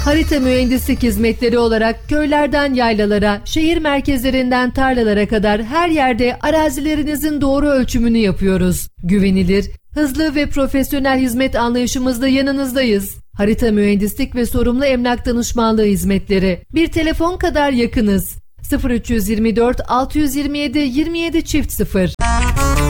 Harita mühendislik hizmetleri olarak köylerden yaylalara, şehir merkezlerinden tarlalara kadar her yerde arazilerinizin doğru ölçümünü yapıyoruz. Güvenilir, hızlı ve profesyonel hizmet anlayışımızla yanınızdayız. Harita mühendislik ve sorumlu emlak danışmanlığı hizmetleri. Bir telefon kadar yakınız. 0324 627 27 0